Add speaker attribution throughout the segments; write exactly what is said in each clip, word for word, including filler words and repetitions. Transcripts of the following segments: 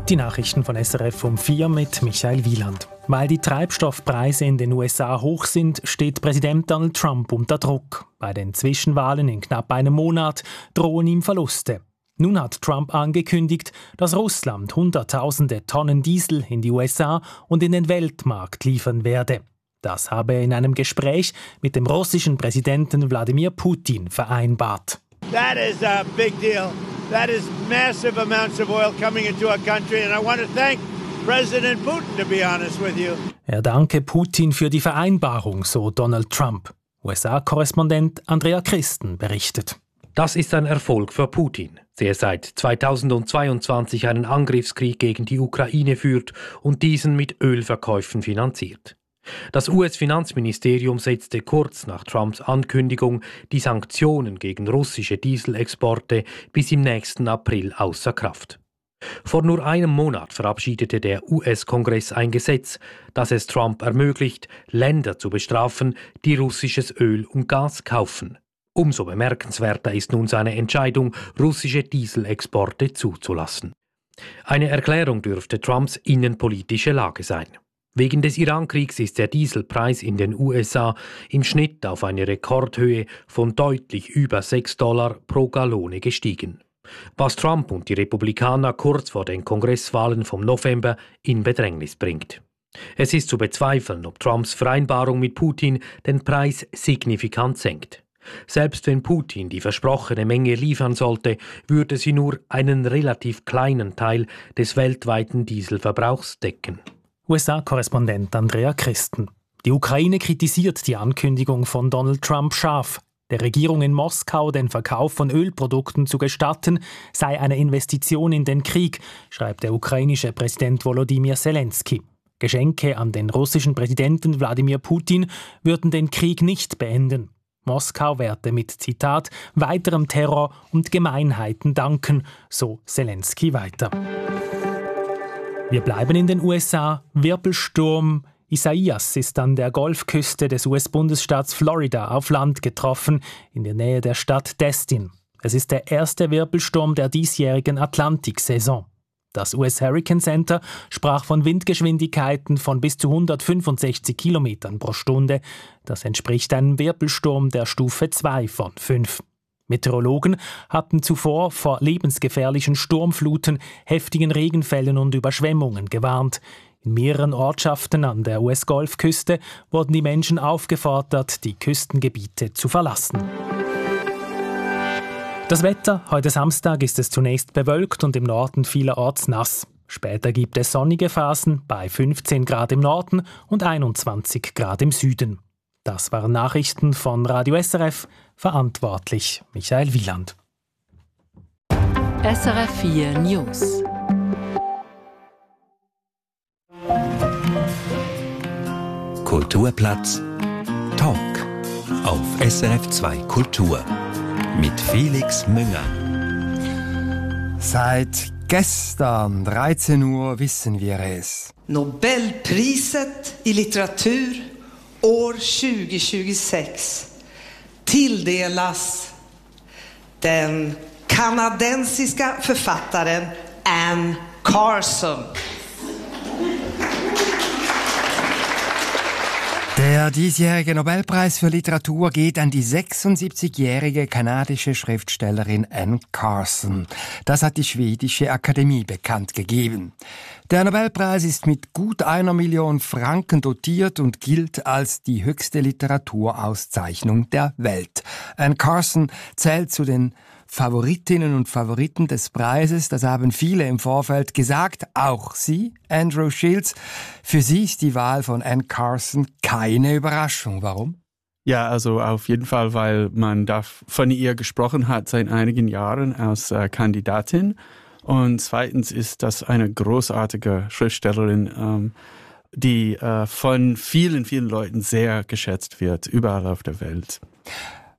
Speaker 1: Die Nachrichten von S R F um vier mit Michael Wieland. Weil die Treibstoffpreise in den U S A hoch sind, steht Präsident Donald Trump unter Druck. Bei den Zwischenwahlen in knapp einem Monat drohen ihm Verluste. Nun hat Trump angekündigt, dass Russland Hunderttausende Tonnen Diesel in die U S A und in den Weltmarkt liefern werde. Das habe er in einem Gespräch mit dem russischen Präsidenten Wladimir Putin vereinbart.
Speaker 2: That is a big deal. That is massive amounts of oil coming into our country, and I want to thank President Putin, to be honest with you.
Speaker 1: Er danke Putin für die Vereinbarung, so Donald Trump. U S A-Korrespondent Andrea Christen berichtet.
Speaker 3: Das ist ein Erfolg für Putin, der seit zweitausendzweiundzwanzig einen Angriffskrieg gegen die Ukraine führt und diesen mit Ölverkäufen finanziert. Das U S-Finanzministerium setzte kurz nach Trumps Ankündigung die Sanktionen gegen russische Dieselexporte bis im nächsten April außer Kraft. Vor nur einem Monat verabschiedete der U S-Kongress ein Gesetz, das es Trump ermöglicht, Länder zu bestrafen, die russisches Öl und Gas kaufen. Umso bemerkenswerter ist nun seine Entscheidung, russische Dieselexporte zuzulassen. Eine Erklärung dürfte Trumps innenpolitische Lage sein. Wegen des Irankriegs ist der Dieselpreis in den U S A im Schnitt auf eine Rekordhöhe von deutlich über sechs Dollar pro Gallone gestiegen, was Trump und die Republikaner kurz vor den Kongresswahlen vom November in Bedrängnis bringt. Es ist zu bezweifeln, ob Trumps Vereinbarung mit Putin den Preis signifikant senkt. Selbst wenn Putin die versprochene Menge liefern sollte, würde sie nur einen relativ kleinen Teil des weltweiten Dieselverbrauchs decken.
Speaker 1: U S A-Korrespondent Andrea Christen. Die Ukraine kritisiert die Ankündigung von Donald Trump scharf. Der Regierung in Moskau den Verkauf von Ölprodukten zu gestatten, sei eine Investition in den Krieg, schreibt der ukrainische Präsident Volodymyr Zelensky. Geschenke an den russischen Präsidenten Wladimir Putin würden den Krieg nicht beenden. Moskau werde mit, Zitat, weiterem Terror und Gemeinheiten danken, so Zelensky weiter. Wir bleiben in den U S A. Wirbelsturm Isaias ist an der Golfküste des U S-Bundesstaats Florida auf Land getroffen, in der Nähe der Stadt Destin. Es ist der erste Wirbelsturm der diesjährigen Atlantiksaison. Das U S Hurricane Center sprach von Windgeschwindigkeiten von bis zu hundertfünfundsechzig Kilometern pro Stunde. Das entspricht einem Wirbelsturm der Stufe zwei von fünf. Meteorologen hatten zuvor vor lebensgefährlichen Sturmfluten, heftigen Regenfällen und Überschwemmungen gewarnt. In mehreren Ortschaften an der U S-Golfküste wurden die Menschen aufgefordert, die Küstengebiete zu verlassen. Das Wetter: Heute Samstag ist es zunächst bewölkt und im Norden vielerorts nass. Später gibt es sonnige Phasen bei fünfzehn Grad im Norden und einundzwanzig Grad im Süden. Das waren Nachrichten von Radio S R F, verantwortlich Michael Wieland.
Speaker 4: S R F vier News.
Speaker 5: Kulturplatz Talk auf S R F zwei Kultur mit Felix Münger.
Speaker 6: Seit gestern dreizehn Uhr wissen wir es.
Speaker 7: Nobelpriset i litteratur år tjugohundratjugosex tilldelas den kanadensiska författaren Anne Carson.
Speaker 6: Der diesjährige Nobelpreis für Literatur geht an die sechsundsiebzigjährige kanadische Schriftstellerin Anne Carson. Das hat die schwedische Akademie bekannt gegeben. Der Nobelpreis ist mit gut einer Million Franken dotiert und gilt als die höchste Literaturauszeichnung der Welt. Anne Carson zählt zu den Favoritinnen und Favoriten des Preises, das haben viele im Vorfeld gesagt, auch Sie, Andrew Shields. Für Sie ist die Wahl von Anne Carson keine Überraschung. Warum?
Speaker 8: Ja, also auf jeden Fall, weil man da von ihr gesprochen hat seit einigen Jahren als äh, Kandidatin. Und zweitens ist das eine großartige Schriftstellerin, ähm, die äh, von vielen, vielen Leuten sehr geschätzt wird, überall auf der Welt.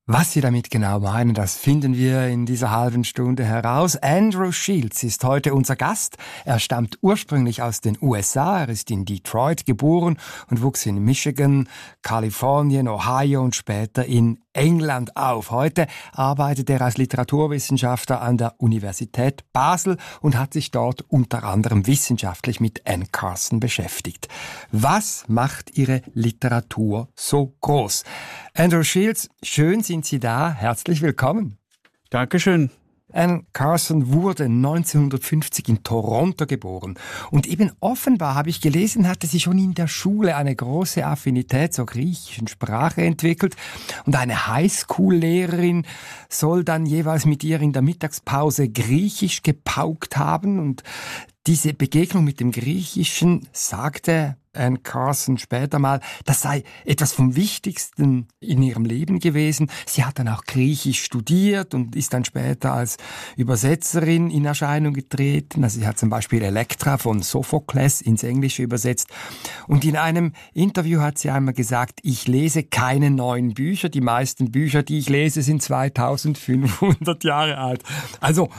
Speaker 6: Was Sie damit genau meinen, das finden wir in dieser halben Stunde heraus. Andrew Shields ist heute unser Gast. Er stammt ursprünglich aus den U S A. Er ist in Detroit geboren und wuchs in Michigan, Kalifornien, Ohio und später in England auf. Heute arbeitet er als Literaturwissenschaftler an der Universität Basel und hat sich dort unter anderem wissenschaftlich mit Anne Carson beschäftigt. Was macht Ihre Literatur so groß? Andrew Shields, schön sind Sie da. Herzlich willkommen.
Speaker 8: Dankeschön.
Speaker 6: Anne Carson wurde neunzehnhundertfünfzig in Toronto geboren. Und eben offenbar, habe ich gelesen, hatte sie schon in der Schule eine große Affinität zur griechischen Sprache entwickelt. Und eine Highschool-Lehrerin soll dann jeweils mit ihr in der Mittagspause Griechisch gepaukt haben. Und diese Begegnung mit dem Griechischen, sagte Anne Carson später mal, das sei etwas vom Wichtigsten in ihrem Leben gewesen. Sie hat dann auch Griechisch studiert und ist dann später als Übersetzerin in Erscheinung getreten. Also sie hat zum Beispiel Elektra von Sophokles ins Englische übersetzt. Und in einem Interview hat sie einmal gesagt, ich lese keine neuen Bücher. Die meisten Bücher, die ich lese, sind zweitausendfünfhundert Jahre alt. Also,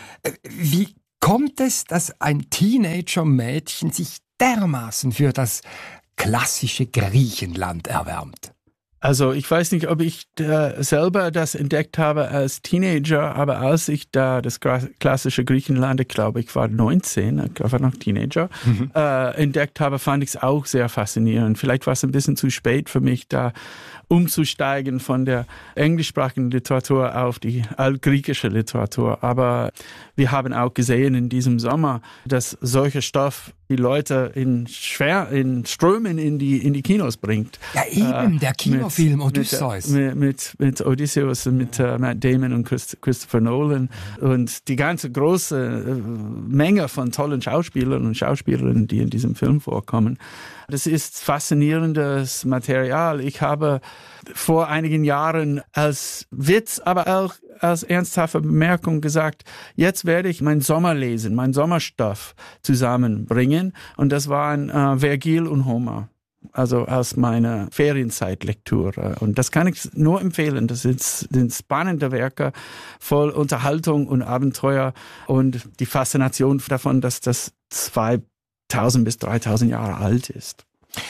Speaker 6: wie kommt es, dass ein Teenager-Mädchen sich dermaßen für das klassische Griechenland erwärmt?
Speaker 8: Also ich weiß nicht, ob ich da selber das entdeckt habe als Teenager, aber als ich da das klassische Griechenland, ich glaube, ich war neunzehn, ich war noch Teenager, mhm. äh, entdeckt habe, fand ich es auch sehr faszinierend. Vielleicht war es ein bisschen zu spät für mich, da umzusteigen von der englischsprachigen Literatur auf die altgriechische Literatur. Aber wir haben auch gesehen in diesem Sommer, dass solcher Stoff die Leute in schwer in Strömen in die in die Kinos bringt.
Speaker 6: Ja eben, äh, der Kinofilm
Speaker 8: mit,
Speaker 6: Odysseus.
Speaker 8: Mit, mit, mit Odysseus und mit uh, Matt Damon und Christ, Christopher Nolan und die ganze große uh, Menge von tollen Schauspielern und Schauspielerinnen, die in diesem Film vorkommen. Das ist faszinierendes Material. Ich habe vor einigen Jahren als Witz, aber auch als ernsthafte Bemerkung gesagt, jetzt werde ich mein Sommerlesen, mein Sommerstoff zusammenbringen. Und das waren äh, Vergil und Homer, also aus meiner Ferienzeitlektüre. Und das kann ich nur empfehlen. Das sind, sind spannende Werke, voll Unterhaltung und Abenteuer und die Faszination davon, dass das zweitausend bis dreitausend Jahre alt ist.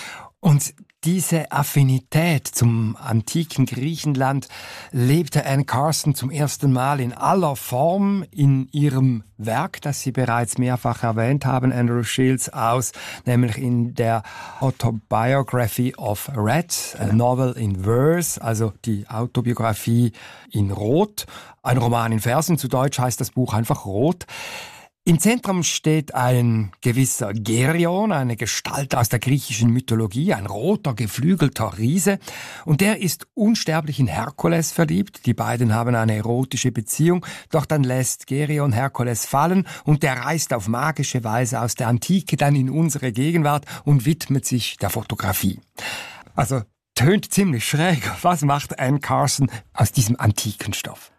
Speaker 6: Und diese Affinität zum antiken Griechenland lebte Anne Carson zum ersten Mal in aller Form in ihrem Werk, das Sie bereits mehrfach erwähnt haben, Andrew Shields, aus, nämlich in der Autobiography of Red, a novel in verse, also die Autobiografie in Rot, ein Roman in Versen, zu Deutsch heißt das Buch einfach Rot. Im Zentrum steht ein gewisser Geryon, eine Gestalt aus der griechischen Mythologie, ein roter, geflügelter Riese. Und der ist unsterblich in Herkules verliebt. Die beiden haben eine erotische Beziehung. Doch dann lässt Geryon Herkules fallen und der reist auf magische Weise aus der Antike dann in unsere Gegenwart und widmet sich der Fotografie. Also tönt ziemlich schräg. Was macht Anne Carson aus diesem antiken Stoff?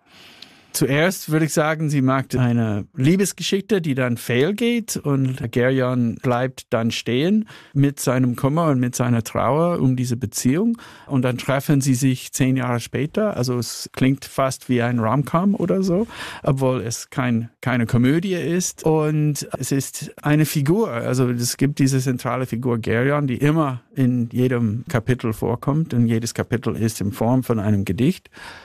Speaker 8: Zuerst würde ich sagen, sie mag eine Liebesgeschichte, die dann fehlgeht und Geryon bleibt dann stehen mit seinem Kummer und mit seiner Trauer um diese Beziehung und dann treffen sie sich zehn Jahre später. Also es klingt fast wie ein Rom-Com oder so, obwohl es kein, keine Komödie ist und es ist eine Figur. Also es gibt diese zentrale Figur Geryon, die immer in jedem Kapitel vorkommt und jedes Kapitel ist in Form von einem Gedicht.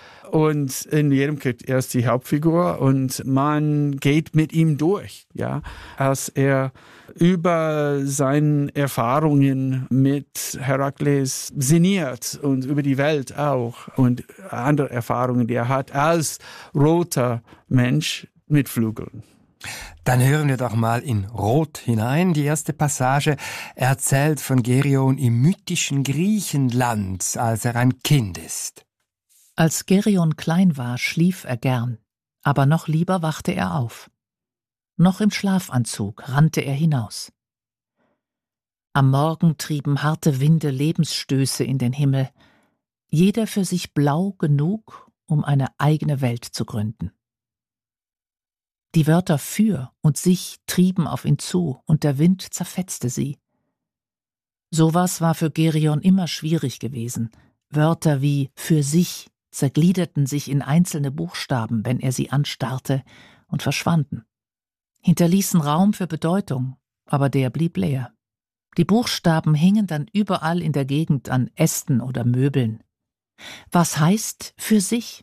Speaker 8: Und in jedem kriegt er die Hauptfigur und man geht mit ihm durch, ja, als er über seine Erfahrungen mit Herakles sinniert und über die Welt auch und andere Erfahrungen, die er hat als roter Mensch mit Flügeln.
Speaker 6: Dann hören wir doch mal in Rot hinein. Die erste Passage erzählt von Geryon im mythischen Griechenland, als er ein Kind ist.
Speaker 4: Als Geryon klein war, schlief er gern, aber noch lieber wachte er auf. Noch im Schlafanzug rannte er hinaus. Am Morgen trieben harte Winde Lebensstöße in den Himmel, jeder für sich blau genug, um eine eigene Welt zu gründen. Die Wörter für und sich trieben auf ihn zu, und der Wind zerfetzte sie. Sowas war für Geryon immer schwierig gewesen, Wörter wie für sich, zergliederten sich in einzelne Buchstaben, wenn er sie anstarrte, und verschwanden. Hinterließen Raum für Bedeutung, aber der blieb leer. Die Buchstaben hingen dann überall in der Gegend an Ästen oder Möbeln. Was heißt für sich?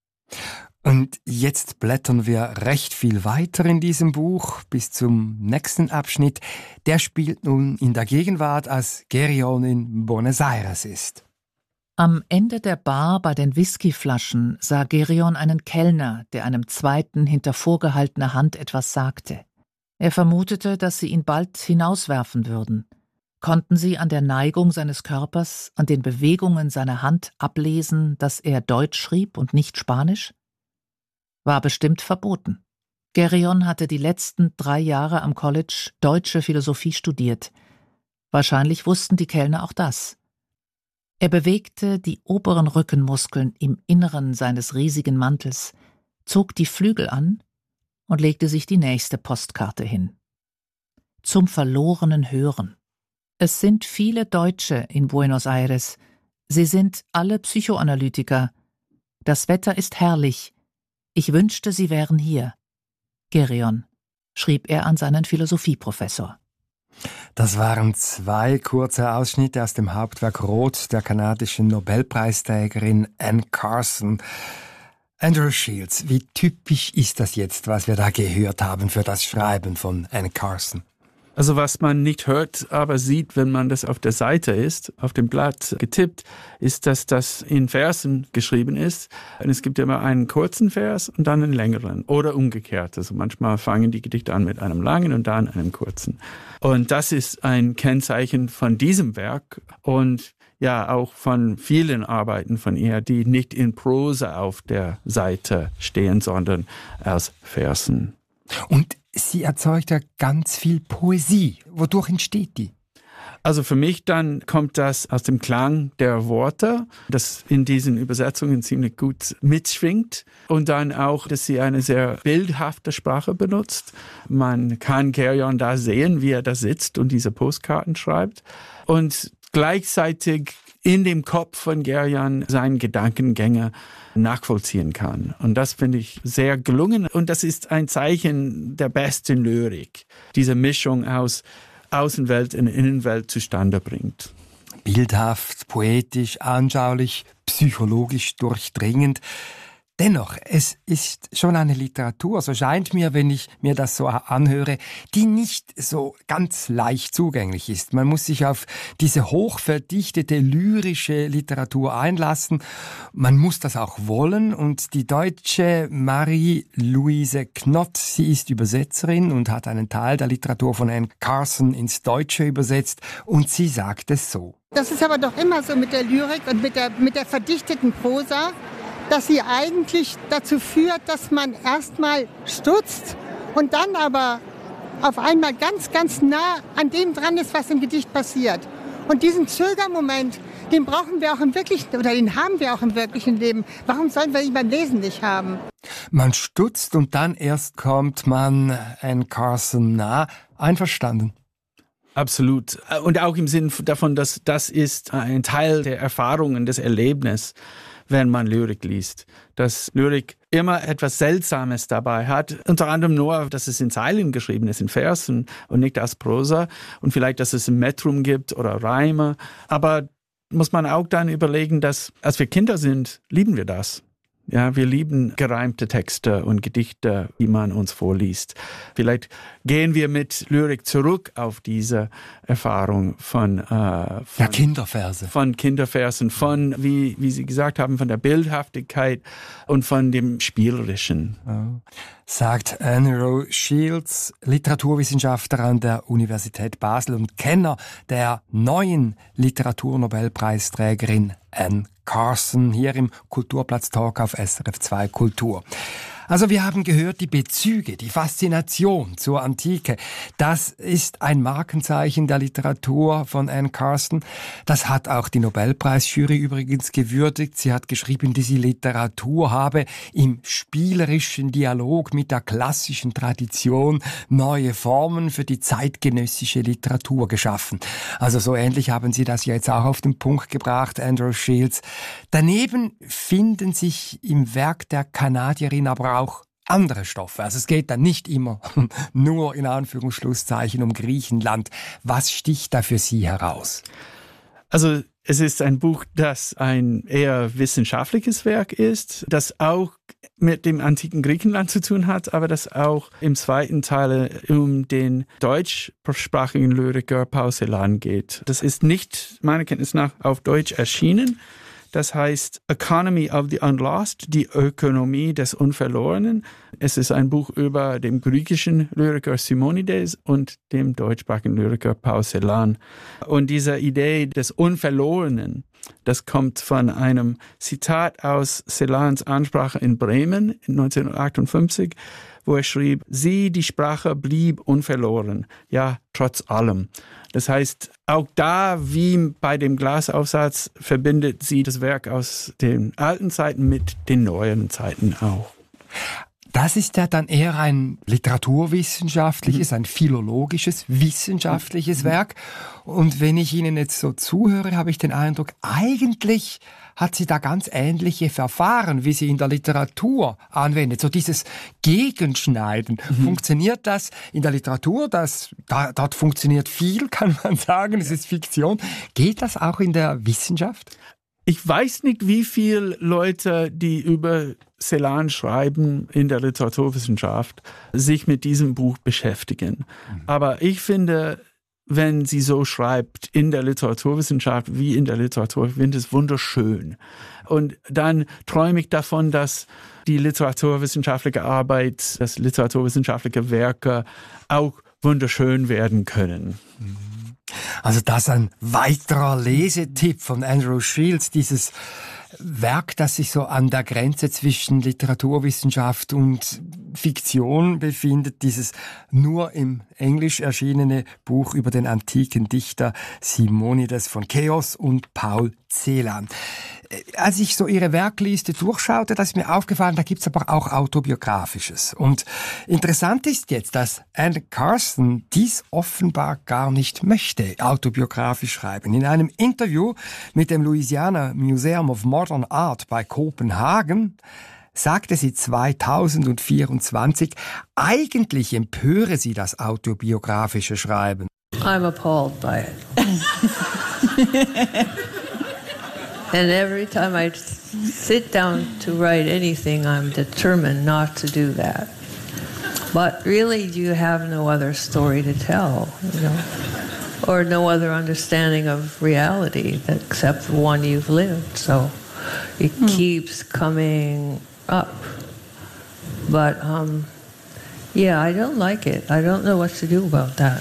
Speaker 6: Und jetzt blättern wir recht viel weiter in diesem Buch bis zum nächsten Abschnitt. Der spielt nun in der Gegenwart, als Gerion in Buenos Aires ist.
Speaker 4: Am Ende der Bar bei den Whiskyflaschen sah Gerion einen Kellner, der einem zweiten hinter vorgehaltener Hand etwas sagte. Er vermutete, dass sie ihn bald hinauswerfen würden. Konnten sie an der Neigung seines Körpers, an den Bewegungen seiner Hand ablesen, dass er Deutsch schrieb und nicht Spanisch? War bestimmt verboten. Gerion hatte die letzten drei Jahre am College deutsche Philosophie studiert. Wahrscheinlich wussten die Kellner auch das. Er bewegte die oberen Rückenmuskeln im Inneren seines riesigen Mantels, zog die Flügel an und legte sich die nächste Postkarte hin. Zum verlorenen Hören. Es sind viele Deutsche in Buenos Aires. Sie sind alle Psychoanalytiker. Das Wetter ist herrlich. Ich wünschte, Sie wären hier. Gerion, schrieb er an seinen Philosophieprofessor.
Speaker 6: Das waren zwei kurze Ausschnitte aus dem Hauptwerk Rot der kanadischen Nobelpreisträgerin Anne Carson. Andrew Shields, wie typisch ist das jetzt, was wir da gehört haben für das Schreiben von Anne Carson?
Speaker 8: Also was man nicht hört, aber sieht, wenn man das auf der Seite ist, auf dem Blatt getippt, ist, dass das in Versen geschrieben ist. Und es gibt immer einen kurzen Vers und dann einen längeren oder umgekehrt. Also manchmal fangen die Gedichte an mit einem langen und dann einem kurzen. Und das ist ein Kennzeichen von diesem Werk und ja auch von vielen Arbeiten von ihr, die nicht in Prosa auf der Seite stehen, sondern als Versen.
Speaker 6: Und sie erzeugt ja ganz viel Poesie. Wodurch entsteht die?
Speaker 8: Also für mich dann kommt das aus dem Klang der Worte, das in diesen Übersetzungen ziemlich gut mitschwingt. Und dann auch, dass sie eine sehr bildhafte Sprache benutzt. Man kann Gerion da sehen, wie er da sitzt und diese Postkarten schreibt. Und gleichzeitig in dem Kopf von Gerion seine Gedankengänge nachvollziehen kann. Und das finde ich sehr gelungen. Und das ist ein Zeichen der besten Lyrik. Diese Mischung aus Außenwelt und Innenwelt zustande bringt.
Speaker 6: Bildhaft, poetisch, anschaulich, psychologisch durchdringend. Dennoch, es ist schon eine Literatur, so scheint mir, wenn ich mir das so anhöre, die nicht so ganz leicht zugänglich ist. Man muss sich auf diese hochverdichtete lyrische Literatur einlassen. Man muss das auch wollen. Und die deutsche Marie-Louise Knott, sie ist Übersetzerin und hat einen Teil der Literatur von Anne Carson ins Deutsche übersetzt. Und sie sagt es so.
Speaker 9: Das ist aber doch immer so mit der Lyrik und mit der, mit der verdichteten Prosa, dass sie eigentlich dazu führt, dass man erstmal stutzt und dann aber auf einmal ganz, ganz nah an dem dran ist, was im Gedicht passiert. Und diesen Zögermoment, den brauchen wir auch im wirklichen, oder den haben wir auch im wirklichen Leben. Warum sollen wir ihn beim Lesen nicht haben?
Speaker 6: Man stutzt und dann erst kommt man Anne Carson nah. Einverstanden?
Speaker 8: Absolut. Und auch im Sinn davon, dass das ist ein Teil der Erfahrungen, des Erlebnisses, wenn man Lyrik liest. Dass Lyrik immer etwas Seltsames dabei hat. Unter anderem nur, dass es in Zeilen geschrieben ist, in Versen und nicht als Prosa. Und vielleicht, dass es ein Metrum gibt oder Reime. Aber muss man auch dann überlegen, dass als wir Kinder sind, lieben wir das. Ja, wir lieben gereimte Texte und Gedichte, die man uns vorliest. Vielleicht gehen wir mit Lyrik zurück auf diese Erfahrung von, äh, von
Speaker 6: ja, Kinderverse.
Speaker 8: Von Kinderversen, von, wie, wie Sie gesagt haben, von der Bildhaftigkeit und von dem Spielerischen.
Speaker 6: Ja. Sagt Andrew Shields, Literaturwissenschaftler an der Universität Basel und Kenner der neuen Literaturnobelpreisträgerin Anne Carson, hier im Kulturplatz Talk auf S R F zwei Kultur. Also wir haben gehört, die Bezüge, die Faszination zur Antike, das ist ein Markenzeichen der Literatur von Anne Carson. Das hat auch die Nobelpreisjury übrigens gewürdigt. Sie hat geschrieben, diese Literatur habe im spielerischen Dialog mit der klassischen Tradition neue Formen für die zeitgenössische Literatur geschaffen. Also so ähnlich haben Sie das jetzt auch auf den Punkt gebracht, Andrew Shields. Daneben finden sich im Werk der Kanadierin aber auch andere Stoffe. Also es geht dann nicht immer nur in Anführungsschlusszeichen um Griechenland. Was sticht da für Sie heraus?
Speaker 8: Also es ist ein Buch, das ein eher wissenschaftliches Werk ist, das auch mit dem antiken Griechenland zu tun hat, aber das auch im zweiten Teil um den deutschsprachigen Lyriker Paul Celan geht. Das ist nicht, meiner Kenntnis nach, auf Deutsch erschienen. Das heißt Economy of the Unlost, die Ökonomie des Unverlorenen. Es ist ein Buch über den griechischen Lyriker Simonides und dem deutschsprachigen Lyriker Paul Celan. Und diese Idee des Unverlorenen, das kommt von einem Zitat aus Celans Ansprache in Bremen in neunzehnhundertachtundfünfzig, wo er schrieb, sie, die Sprache blieb unverloren, ja, trotz allem. Das heißt, auch da, wie bei dem Glasaufsatz, verbindet sie das Werk aus den alten Zeiten mit den neueren Zeiten auch.
Speaker 6: Das ist ja dann eher ein literaturwissenschaftliches, ein philologisches, wissenschaftliches Werk. Und wenn ich Ihnen jetzt so zuhöre, habe ich den Eindruck, eigentlich hat sie da ganz ähnliche Verfahren, wie sie in der Literatur anwendet. So dieses Gegenschneiden. Mhm. Funktioniert das in der Literatur? Das, da, dort funktioniert viel, kann man sagen. Es ist Fiktion. Geht das auch in der Wissenschaft?
Speaker 8: Ich weiß nicht, wie viele Leute, die über Celan schreiben in der Literaturwissenschaft, sich mit diesem Buch beschäftigen. Mhm. Aber ich finde, wenn sie so schreibt in der Literaturwissenschaft wie in der Literatur, ich finde es wunderschön. Und dann träume ich davon, dass die literaturwissenschaftliche Arbeit, das literaturwissenschaftliche Werke auch wunderschön werden können.
Speaker 6: Also das ein weiterer Lesetipp von Andrew Shields, dieses Werk, das sich so an der Grenze zwischen Literaturwissenschaft und Fiktion befindet, dieses nur im Englisch erschienene Buch über den antiken Dichter Simonides von Keos und Paul Celan. Als ich so Ihre Werkliste durchschaute, da ist mir aufgefallen, da gibt's aber auch Autobiografisches. Und interessant ist jetzt, dass Anne Carson dies offenbar gar nicht möchte, autobiografisch schreiben. In einem Interview mit dem Louisiana Museum of Modern Art bei Kopenhagen sagte sie zweitausendvierundzwanzig, eigentlich empöre sie das autobiografische Schreiben.
Speaker 10: I'm appalled by it. And every time I sit down to write anything, I'm determined not to do that. But really, you have no other story to tell, you know, or no other understanding of reality except the one you've lived. So it hmm. keeps coming up. But, um, yeah, I don't like it. I don't know what to do about that.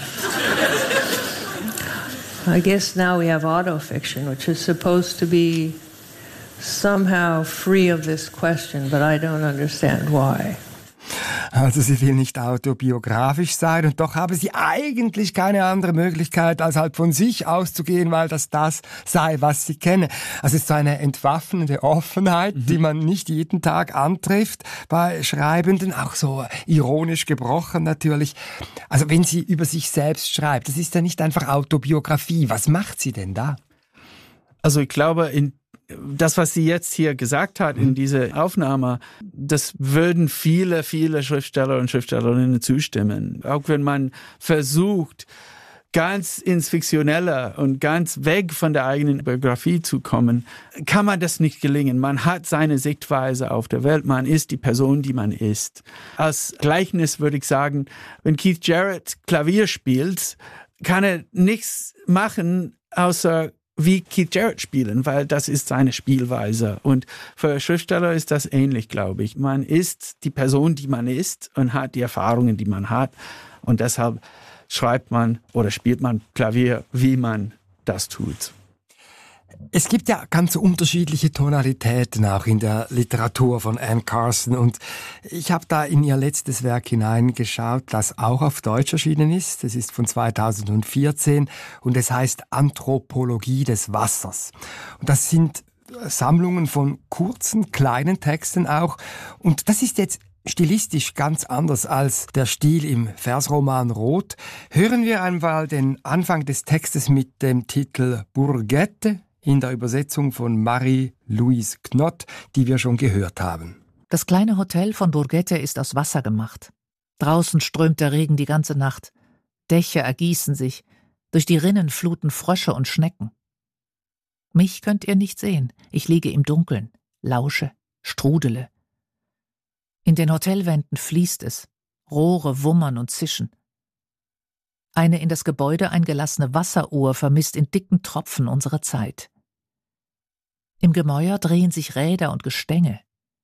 Speaker 10: I guess now we have autofiction, which is supposed to be somehow free of this question, but I don't understand why.
Speaker 6: Also sie will nicht autobiografisch sein und doch habe sie eigentlich keine andere Möglichkeit, als halt von sich auszugehen, weil das das sei, was sie kenne. Also es ist so eine entwaffnende Offenheit, mhm. die man nicht jeden Tag antrifft bei Schreibenden, auch so ironisch gebrochen natürlich. Also wenn sie über sich selbst schreibt, das ist ja nicht einfach Autobiografie. Was macht sie denn da?
Speaker 8: Also ich glaube, in das, was sie jetzt hier gesagt hat in dieser Aufnahme, das würden viele, viele Schriftsteller und Schriftstellerinnen zustimmen. Auch wenn man versucht, ganz ins Fiktionelle und ganz weg von der eigenen Biografie zu kommen, kann man das nicht gelingen. Man hat seine Sichtweise auf der Welt, man ist die Person, die man ist. Als Gleichnis würde ich sagen, wenn Keith Jarrett Klavier spielt, kann er nichts machen, außer wie Keith Jarrett spielen, weil das ist seine Spielweise. Und für Schriftsteller ist das ähnlich, glaube ich. Man ist die Person, die man ist und hat die Erfahrungen, die man hat. Und deshalb schreibt man oder spielt man Klavier, wie man das tut.
Speaker 6: Es gibt ja ganz unterschiedliche Tonalitäten auch in der Literatur von Anne Carson und ich habe da in ihr letztes Werk hineingeschaut, das auch auf Deutsch erschienen ist. Es ist von zweitausendvierzehn und es heißt Anthropologie des Wassers. Und das sind Sammlungen von kurzen, kleinen Texten auch und das ist jetzt stilistisch ganz anders als der Stil im Versroman Rot. Hören wir einmal den Anfang des Textes mit dem Titel Bourgette in der Übersetzung von Marie-Louise Knott, die wir schon gehört haben.
Speaker 4: Das kleine Hotel von Bourgette ist aus Wasser gemacht. Draußen strömt der Regen die ganze Nacht. Dächer ergießen sich. Durch die Rinnen fluten Frösche und Schnecken. Mich könnt ihr nicht sehen. Ich liege im Dunkeln, lausche, strudele. In den Hotelwänden fließt es, Rohre wummern und zischen. Eine in das Gebäude eingelassene Wasseruhr vermisst in dicken Tropfen unsere Zeit. Im Gemäuer drehen sich Räder und Gestänge.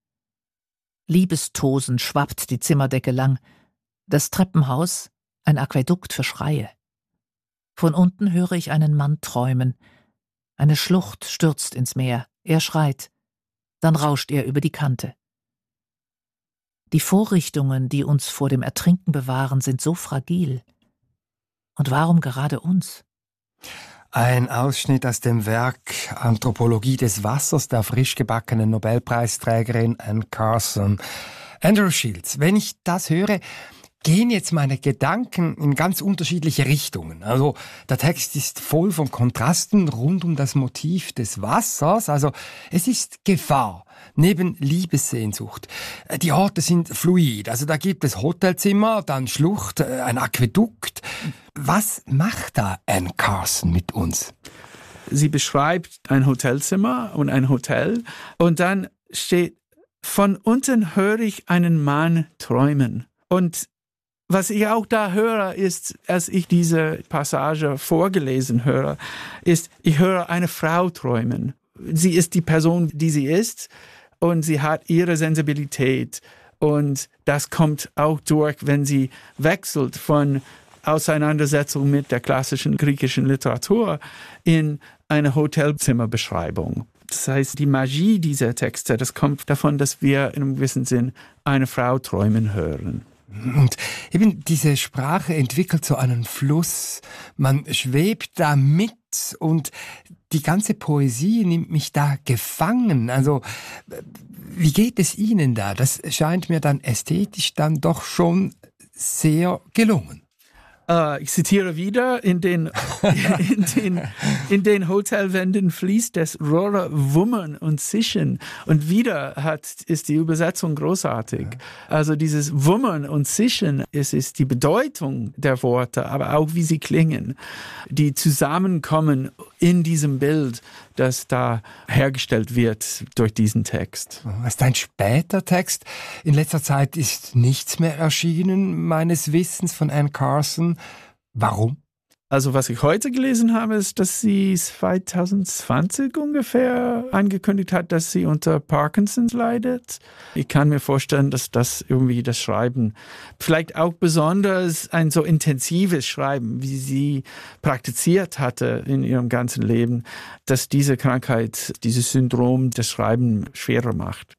Speaker 4: Liebestosen schwappt die Zimmerdecke lang, das Treppenhaus ein Aquädukt für Schreie. Von unten höre ich einen Mann träumen. Eine Schlucht stürzt ins Meer, er schreit, dann rauscht er über die Kante. Die Vorrichtungen, die uns vor dem Ertrinken bewahren, sind so fragil. Und warum gerade uns?
Speaker 6: Ein Ausschnitt aus dem Werk Anthropologie des Wassers der frisch gebackenen Nobelpreisträgerin Anne Carson. Andrew Shields, wenn ich das höre, gehen jetzt meine Gedanken in ganz unterschiedliche Richtungen. Also der Text ist voll von Kontrasten rund um das Motiv des Wassers. Also es ist Gefahr neben Liebessehnsucht. Die Orte sind fluid. Also da gibt es Hotelzimmer, dann Schlucht, ein Aquädukt. Was macht da Anne Carson mit uns?
Speaker 8: Sie beschreibt ein Hotelzimmer und ein Hotel und dann steht, von unten höre ich einen Mann träumen. Und was ich auch da höre, ist, als ich diese Passage vorgelesen höre, ist, ich höre eine Frau träumen. Sie ist die Person, die sie ist und sie hat ihre Sensibilität. Und das kommt auch durch, wenn sie wechselt von Auseinandersetzung mit der klassischen griechischen Literatur in eine Hotelzimmerbeschreibung. Das heißt, die Magie dieser Texte, das kommt davon, dass wir in einem gewissen Sinn eine Frau träumen hören.
Speaker 6: Und eben diese Sprache entwickelt so einen Fluss. Man schwebt da mit und die ganze Poesie nimmt mich da gefangen. Also, wie geht es Ihnen da? Das scheint mir dann ästhetisch dann doch schon sehr gelungen.
Speaker 8: Uh, ich zitiere wieder, in den, in den, in den Hotelwänden fließt das Rohre wummern und zischen. Und wieder hat, ist die Übersetzung großartig. Also dieses Wummern und Zischen, es ist die Bedeutung der Worte, aber auch wie sie klingen, die zusammenkommen in diesem Bild, das da hergestellt wird durch diesen Text.
Speaker 6: Das ist ein später Text. In letzter Zeit ist nichts mehr erschienen, meines Wissens, von Anne Carson. Warum?
Speaker 8: Also was ich heute gelesen habe, ist, dass sie zwanzig zwanzig ungefähr angekündigt hat, dass sie unter Parkinson leidet. Ich kann mir vorstellen, dass das irgendwie das Schreiben, vielleicht auch besonders ein so intensives Schreiben, wie sie praktiziert hatte in ihrem ganzen Leben, dass diese Krankheit, dieses Syndrom das Schreiben schwerer macht.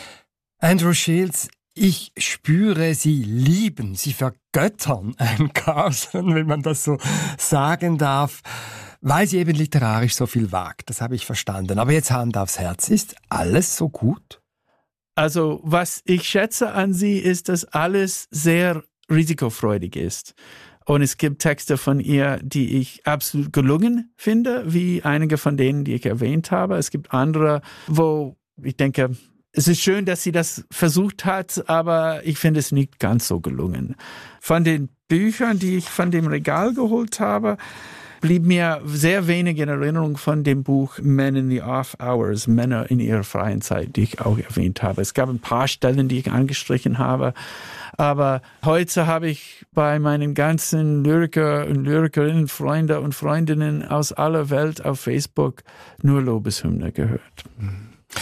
Speaker 6: Andrew Shields, ich spüre, Sie lieben, Sie vergöttern Anne Carson, wenn man das so sagen darf, weil sie eben literarisch so viel wagt. Das habe ich verstanden. Aber jetzt Hand aufs Herz. Ist alles so gut?
Speaker 8: Also, was ich schätze an sie, ist, dass alles sehr risikofreudig ist. Und es gibt Texte von ihr, die ich absolut gelungen finde, wie einige von denen, die ich erwähnt habe. Es gibt andere, wo ich denke, es ist schön, dass sie das versucht hat, aber ich finde es nicht ganz so gelungen. Von den Büchern, die ich von dem Regal geholt habe, blieb mir sehr wenig in Erinnerung von dem Buch Men in the Off Hours, Männer in ihrer freien Zeit, die ich auch erwähnt habe. Es gab ein paar Stellen, die ich angestrichen habe, aber heute habe ich bei meinen ganzen Lyriker und Lyrikerinnen, Freunde und Freundinnen aus aller Welt auf Facebook nur Lobeshymne gehört.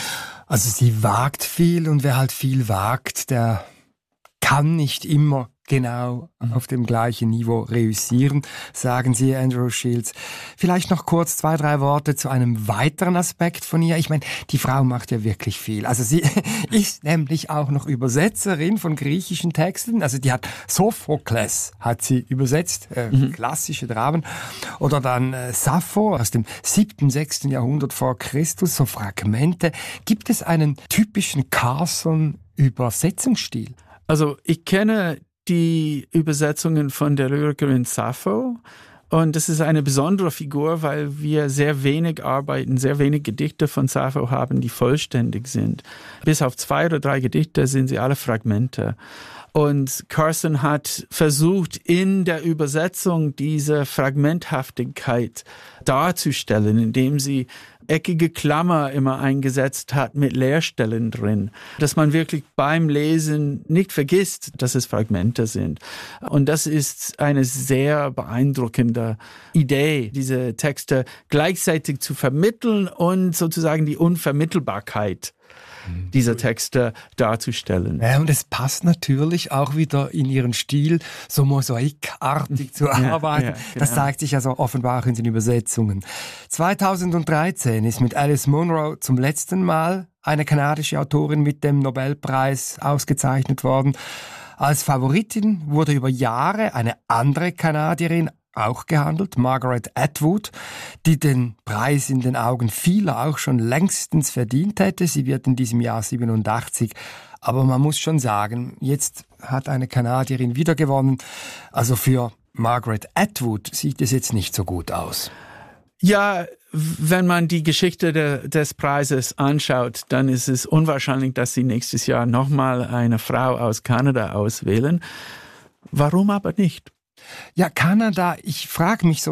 Speaker 6: Also sie wagt viel und wer halt viel wagt, der kann nicht immer genau auf dem gleichen Niveau reüssieren, sagen Sie, Andrew Shields. Vielleicht noch kurz zwei, drei Worte zu einem weiteren Aspekt von ihr. Ich meine, die Frau macht ja wirklich viel. Also sie ist nämlich auch noch Übersetzerin von griechischen Texten. Also die hat Sophokles, hat sie übersetzt, äh, mhm. klassische Dramen. Oder dann äh, Sappho aus dem siebten, sechsten Jahrhundert vor Christus, so Fragmente. Gibt es einen typischen Carson-Übersetzungsstil?
Speaker 8: Also ich kenne die Übersetzungen von der Lyrikerin Sappho. Und das ist eine besondere Figur, weil wir sehr wenig arbeiten, sehr wenig Gedichte von Sappho haben, die vollständig sind. Bis auf zwei oder drei Gedichte sind sie alle Fragmente. Und Carson hat versucht, in der Übersetzung diese Fragmenthaftigkeit darzustellen, indem sie eckige Klammer immer eingesetzt hat mit Leerstellen drin, dass man wirklich beim Lesen nicht vergisst, dass es Fragmente sind. Und das ist eine sehr beeindruckende Idee, diese Texte gleichzeitig zu vermitteln und sozusagen die Unvermittelbarkeit dieser Texte darzustellen.
Speaker 6: Ja, und es passt natürlich auch wieder in ihren Stil, so mosaikartig zu arbeiten. Ja, ja, genau. Das zeigt sich also offenbar auch in den Übersetzungen. zweitausenddreizehn ist mit Alice Munro zum letzten Mal eine kanadische Autorin mit dem Nobelpreis ausgezeichnet worden. Als Favoritin wurde über Jahre eine andere Kanadierin auch gehandelt, Margaret Atwood, die den Preis in den Augen vieler auch schon längstens verdient hätte. Sie wird in diesem Jahr siebenundachtzig. Aber man muss schon sagen, jetzt hat eine Kanadierin wieder gewonnen. Also für Margaret Atwood sieht es jetzt nicht so gut aus.
Speaker 8: Ja, wenn man die Geschichte de, des Preises anschaut, dann ist es unwahrscheinlich, dass sie nächstes Jahr nochmal eine Frau aus Kanada auswählen. Warum aber nicht?
Speaker 6: Ja, Kanada, ich frage mich so,